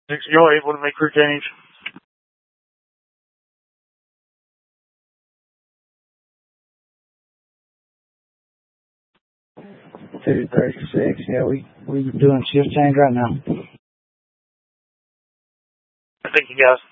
Y'all able to make crew change? 236. Yeah, we're doing shift change right now. Thank you, guys.